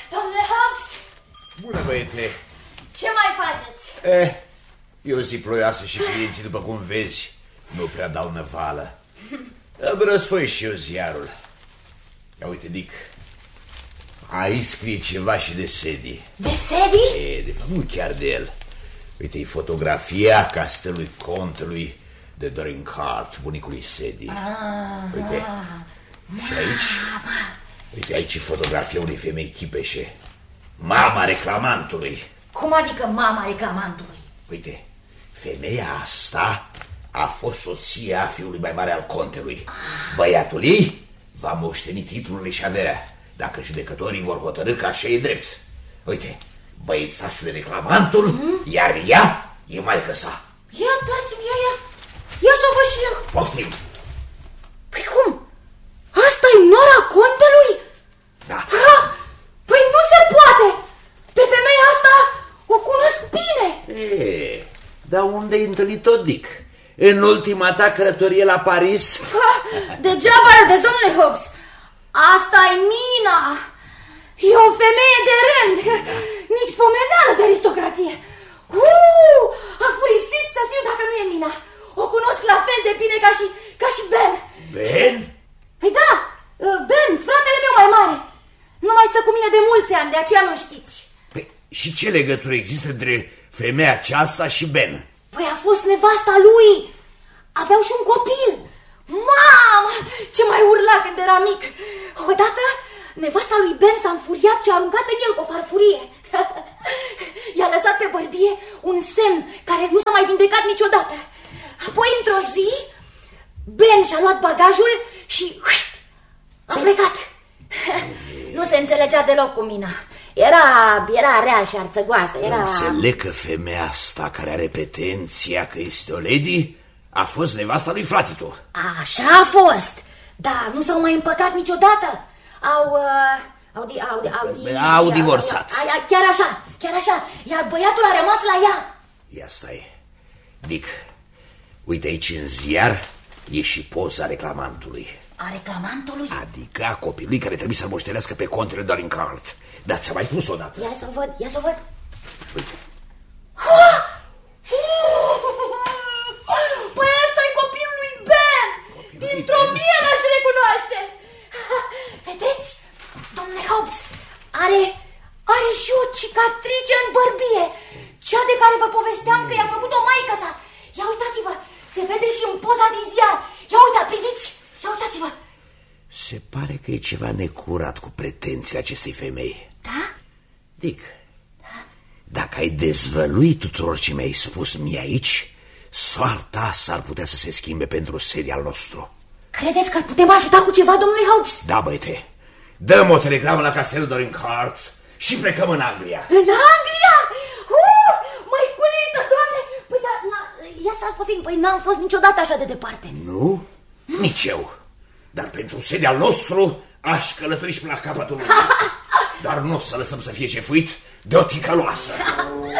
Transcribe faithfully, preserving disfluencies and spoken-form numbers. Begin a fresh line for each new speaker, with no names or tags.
Domnule Hobbs!
Bună, băiete!
Ce mai faceți?
Eh, e o zi ploioasă și clienții, după cum vezi, nu prea dau năvală. Îmi răsfoi și eu ziarul. Ia uite, Dick, aici scrie ceva și de Sadie.
De Sadie?
E, de fapt, nu chiar de el. Uite, e fotografia castelului contelui de Dorincourt, bunicului Sadie.
Ah,
uite,
mama.
Și aici, uite, aici e fotografia unei femei chipeșe, mama reclamantului.
Cum adică mama reclamantului?
Uite, femeia asta a fost soția fiului mai mare al contelui. Ah. Băiatul ei va moșteni titlurile și averea, dacă judecătorii vor hotărâ că așa e drept. Uite, băiețașul e reclamantul, mm? iar ea e maică sa.
Ia, dați-mi, ia, ia, ia să o văd și eu.
Poftim.
Păi cum? Asta-i nora contelui?
Da.
Ha? Păi nu se poate! Pe femeia asta o cunosc bine.
E, dar unde ai întâlnit-o, Dick? În ultima ta călătorie la Paris?
Ha, degeaba râdeți, domnule Hobbs. Asta-i Mina. E o femeie de rând. Nici pomeneală de aristocrație. Uuu, a furisit să fiu dacă nu e Mina. O cunosc la fel de bine ca și, ca și Ben.
Ben?
Păi da, Ben, fratele meu mai mare. Nu mai stă cu mine de mulți ani, de aceea nu știți.
Păi, și ce legătură există între femeia aceasta și Ben?
Păi a fost nevasta lui. Aveau și un copil. Mamă, ce mai urla când era mic. Odată, nevasta lui Ben s-a înfuriat și a aruncat în el cu o farfurie. I-a lăsat pe bărbie un semn care nu s-a mai vindecat niciodată. Apoi, într-o zi, Ben și-a luat bagajul și ușt, a plecat. Nu se înțelegea deloc cu Mina. Era, era rea și arțăgoasă. Era...
Înțeleg că femeia asta care are pretenția că este o lady a fost nevasta lui fratitu.
Așa a fost, dar nu s-au mai împăcat niciodată. Au... Uh, au, di, au, di, au, di,
au divorțat.
Au, au, chiar așa, chiar așa. Iar băiatul a rămas la ea.
Ia stai, Dick, uite aici în ziar e și poza reclamantului.
A reclamantului?
Adică a copilului care trebuie să-l moștenească pe contele Dorincourt. Dar ți-am mai spus odată.
Ia să o văd, ia să o văd.
Uite.
Păi ăsta-i copilul lui Ben. Dintr-o mie l-aș recunoaște. Vedeți, domnule Hobbs, are, are și o cicatrice în bărbie. Cea de care vă povesteam că i-a făcut-o maică sa. Ia uitați-vă, se vede și în poza din ziar. Ia uita, priviți, ia uitați-vă.
Se pare că e ceva necurat cu pretențiile acestei femei.
Da?
Dick, da? Dacă ai dezvălui tuturor ce mi-ai spus mie aici, soarta s-ar putea să se schimbe pentru Sadie al nostru.
Credeți că îl putem ajuta cu ceva, domnule Hobbs?
Da, băiete, dăm o telegramă la castelul Dorincourt și plecăm în Anglia.
În Anglia? Uh, măiculiță, doamne! Păi, dar, ia stați puțin, păi n-am fost niciodată așa de departe.
Nu? Nici eu. Dar pentru Sadie al nostru aș călători și până la capătul lui. Dar nu o să lăsăm să fie cefuit de o ticăloasă.